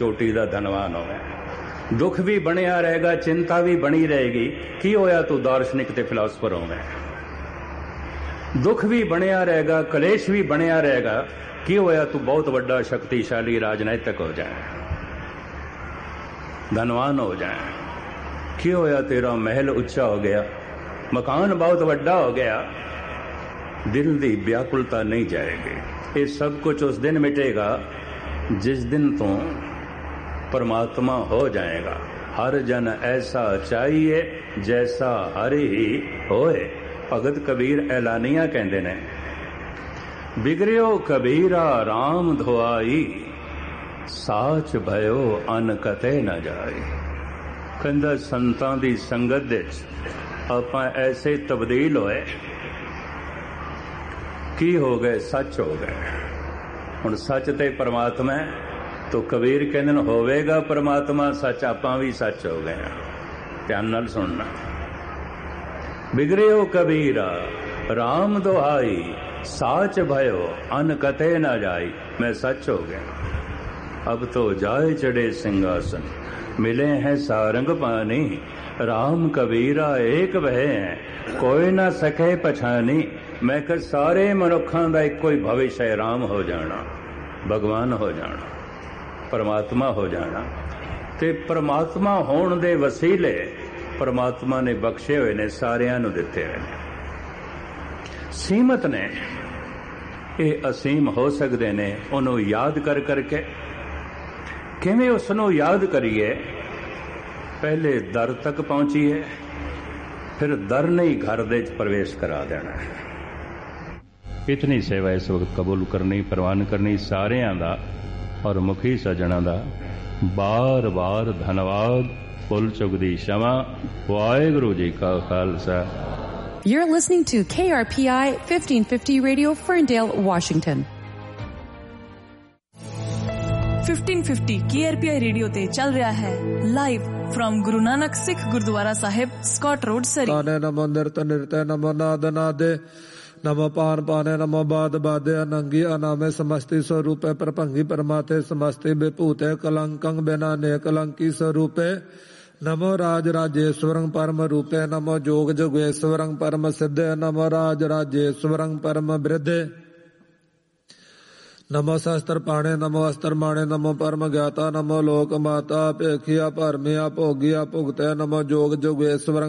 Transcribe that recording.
ਚੋਟੀ ਦਾ ਧਨਵਾਨ ਹੋਵੇ। ਦੁੱਖ ਵੀ ਬਣਿਆ ਰਹੇਗਾ, ਚਿੰਤਾ ਵੀ ਬਣੀ ਰਹੇਗੀ। ਕੀ ਹੋਇਆ ਤੂੰ ਦਾਰਸ਼ਨਿਕ ਤੇ ਫਿਲਾਸਫਰ ਹੋਵੇਂ। ਦੁੱਖ ਵੀ ਬਣਿਆ ਰਹੇਗਾ, ਕਲੇਸ਼ ਵੀ ਬਣਿਆ ਰਹੇਗਾ। ਕੀ ਹੋਇਆ ਤੂੰ ਬਹੁਤ ਵੱਡਾ ਸ਼ਕਤੀਸ਼ਾਲੀ ਰਾਜਨੀਤਿਕ ਹੋ ਜਾਏ, ਧਨਵਾਨ ਹੋ ਜਾਏ। ਕੀ ਹੋਇਆ ਤੇਰਾ ਮਹਿਲ ਉੱਚਾ ਹੋ ਗਿਆ, ਮਕਾਨ ਬਹੁਤ ਵੱਡਾ ਹੋ ਗਿਆ। ਦਿਲ ਦੀ ਵਿਆਕੁਲਤਾ ਨਹੀਂ ਜਾਏਗੀ। ਇਹ ਸਭ ਕੁਝ ਉਸ ਦਿਨ ਮਿਟੇਗਾ ਜਿਸ ਦਿਨ ਤੋਂ परमात्मा हो जाएगा। हर जन ऐसा चाहिए जैसा हरि ही होए। भगत कबीर ऐलानिया कहते ने, बिगड़ियो कबीरा राम धोआई, साच भयो अन कते न जाए। कहंदा संतां दी संगत दे आपां ऐसे तब्दील होए, की हो गए, सच हो गए। हुण सच ते परमात्मा तो कबीर कहते होवेगा परमात्मा सच, आपां भी सच हो गए। ध्यान नाल सुनना। बिगड़ियो कबीरा राम दुहाई, साच भयो अन कते न जाई। मैं सच हो गया। अब तो जाए चढ़े सिंहासन, मिले हैं सारंग पानी। राम कबीरा एक वह है, कोई ना सके पछानी। मैं कह सारे मनुखां दा इक्को ही भविष्य है, राम हो जाना, भगवान हो जाना, परमात्मा हो जाना। ते परमात्मा होण दे वसीले परमात्मा ने बख्शे हुए ने, सारियां नूं दिते हुए ने। सीमत ने ये असीम हो सकते ने। उन्हों याद कर करके किवें उसनों याद करिए। पहले दर तक पहुंचीए, फिर दर नहीं घर दे प्रवेश करा देना। इतनी सेवा इस वक्त कबूल करनी, प्रवान करनी सारियां दा और मुखी सजना दा बार बार धन्यवाद। भुल चुक दी क्षमा। वाहिगुरू जी का Khalsa. You're listening to KRPI 1550 Radio, Ferndale, Washington. 1550 KRPI radio ते चल रहा है live from Guru Nanak Sikh gurdwara Sahib, Scott road, सरी। ताने नमो नृत्य नृत्य, नमो नाद नादे, नमो पान पाने, नमो बाद बादे, अनंगी अनामे, समस्ति स्वरूपे, प्रभंगी परमाते, समस्ति विभूते, कलंकं बिना ने कलंकी स्वरूपे। नमो राज राजेश्वरं परम रूपे, नमो जोग जोगेश्वरं परम सिद्धे, नमो राज राजेश्वरं परम वृद्धे। नमो शस्त्र पाणे, नमो अस्त्र माणे, नमो परम ज्ञाता, नमो लोक माता, पेखिया परमिया भोगिया भुगते, नमो जोग जोगेश्वरं